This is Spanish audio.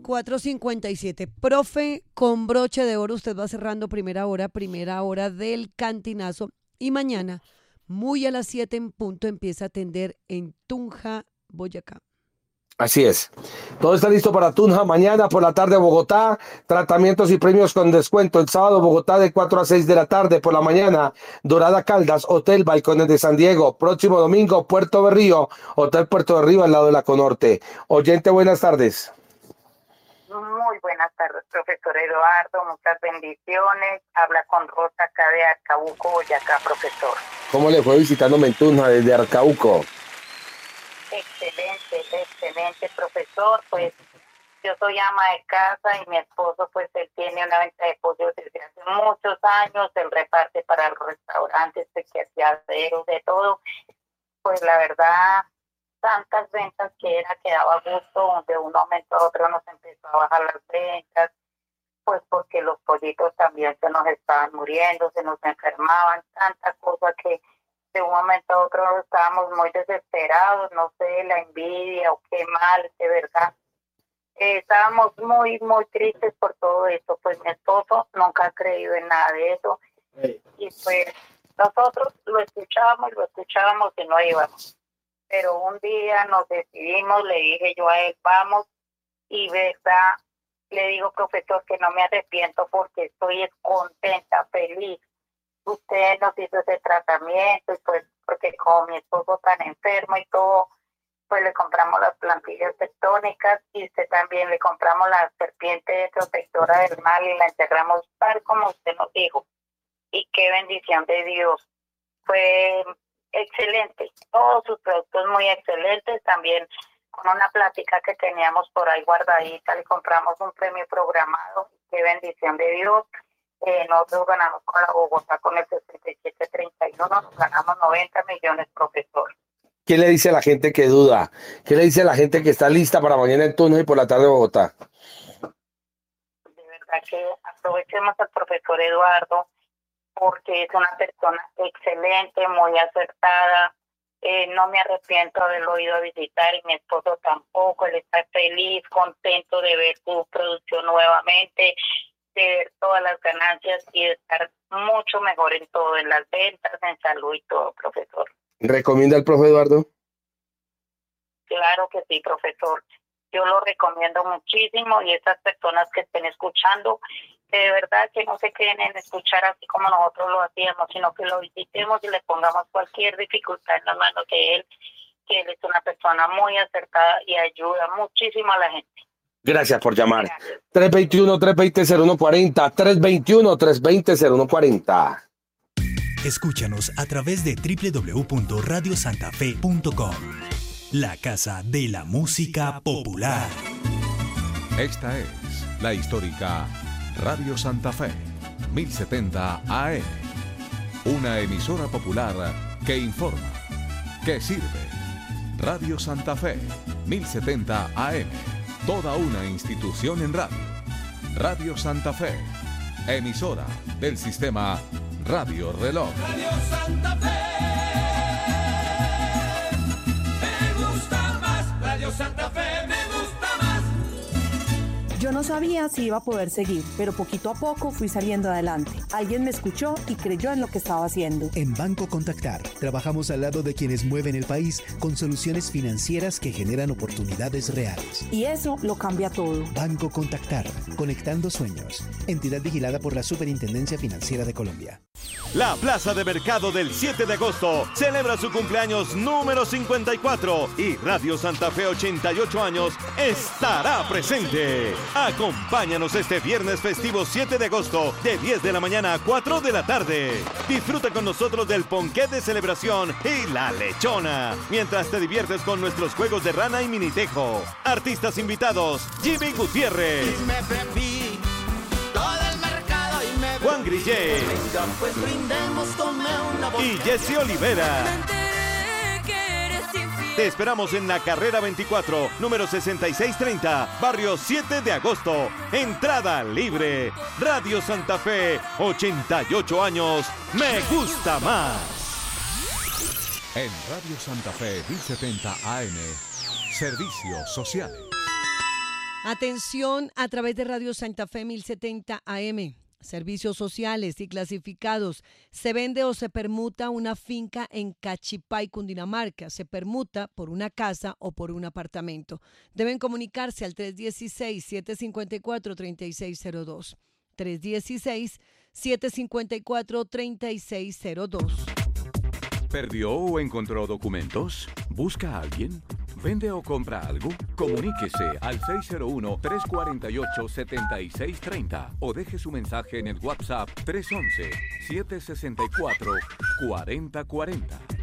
4:57. Profe, con broche de oro usted va cerrando primera hora del Cantinazo. Y mañana, muy a las 7 en punto, empieza a atender en Tunja, Boyacá. Así es. Todo está listo para Tunja. Mañana por la tarde Bogotá. Tratamientos y premios con descuento. El sábado Bogotá de 4 a 6 de la tarde. Por la mañana Dorada Caldas, Hotel Balcones de San Diego. Próximo domingo Puerto Berrío, Hotel Puerto Berrío al lado de la Conorte. Oyente, buenas tardes. Muy buenas tardes, profesor Eduardo. Muchas bendiciones. Habla con Rosa acá de Arcabuco, Boyacá, profesor. ¿Cómo le fue visitándome en Tunja desde Arcauco? Excelente, profesor. Pues yo soy ama de casa y mi esposo, pues él tiene una venta de pollo desde hace muchos años. Él reparte para los restaurantes, aseaderos, de todo. Pues la verdad, tantas ventas que daba gusto, de un momento a otro nos empezó a bajar las ventas, pues porque los pollitos también se nos estaban muriendo, se nos enfermaban, tanta cosa que de un momento a otro estábamos muy desesperados, no sé, la envidia o qué mal, de verdad. Estábamos muy tristes por todo esto, pues mi esposo nunca ha creído en nada de eso, y pues nosotros lo escuchábamos y no íbamos. Pero un día nos decidimos, le dije yo a él, vamos, y verdad, le digo, profesor, que no me arrepiento porque estoy contenta, feliz. Usted nos hizo ese tratamiento, y pues, porque como mi esposo tan enfermo y todo, pues le compramos las plantillas tectónicas y usted también le compramos la serpiente protectora del mal y la integramos tal como usted nos dijo. Y qué bendición de Dios. Fue excelente, todos sus productos muy excelentes, también con una plática que teníamos por ahí guardadita, le compramos un premio programado, qué bendición de Dios. Nosotros ganamos con la Bogotá con el 67-31, nos ganamos 90 millones, profesor. ¿Qué le dice a la gente que duda? ¿Qué le dice a la gente que está lista para mañana en Tunja y por la tarde Bogotá? De verdad que aprovechemos al profesor Eduardo, porque es una persona excelente, muy acertada. No me arrepiento de haberlo ido a visitar y mi esposo tampoco. Él está feliz, contento de ver su producción nuevamente, de ver todas las ganancias y de estar mucho mejor en todo, en las ventas, en salud y todo, profesor. ¿Recomienda al profe Eduardo? Claro que sí, profesor. Yo lo recomiendo muchísimo y esas personas que estén escuchando, de verdad que no se queden en escuchar así como nosotros lo hacíamos, sino que lo visitemos y le pongamos cualquier dificultad en las manos de él, que él es una persona muy acertada y ayuda muchísimo a la gente. Gracias por llamar. 321-320-0140, 321-320-0140. Escúchanos a través de www.radiosantafe.com, la casa de la música popular. Esta es la histórica Radio Santa Fe, 1070 AM, una emisora popular que informa, que sirve. Radio Santa Fe, 1070 AM, toda una institución en radio. Radio Santa Fe, emisora del sistema Radio Reloj. Radio Santa Fe, me gusta más. Radio Santa Fe, me gusta más. Yo no sabía si iba a poder seguir, pero poquito a poco fui saliendo adelante. Alguien me escuchó y creyó en lo que estaba haciendo. En Banco Contactar, trabajamos al lado de quienes mueven el país con soluciones financieras que generan oportunidades reales. Y eso lo cambia todo. Banco Contactar, conectando sueños. Entidad vigilada por la Superintendencia Financiera de Colombia. La Plaza de Mercado del 7 de agosto celebra su cumpleaños número 54 y Radio Santa Fe 88 años estará presente. Acompáñanos este viernes festivo 7 de agosto de 10 de la mañana a 4 de la tarde. Disfruta con nosotros del ponqué de celebración y la lechona, mientras te diviertes con nuestros juegos de rana y minitejo. Artistas invitados: Jimmy Gutiérrez, Juan Grillé y Jesse Olivera. Te esperamos en la carrera 24, número 6630, barrio 7 de agosto. Entrada libre. Radio Santa Fe, 88 años. Me gusta más. En Radio Santa Fe 1070 AM, Servicios Sociales. Atención a través de Radio Santa Fe 1070 AM. Servicios sociales y clasificados. Se vende o se permuta una finca en Cachipay, Cundinamarca. Se permuta por una casa o por un apartamento. Deben comunicarse al 316-754-3602. 316-754-3602. ¿Perdió o encontró documentos? ¿Busca a alguien? ¿Vende o compra algo? Comuníquese al 601-348-7630 o deje su mensaje en el WhatsApp 311-764-4040.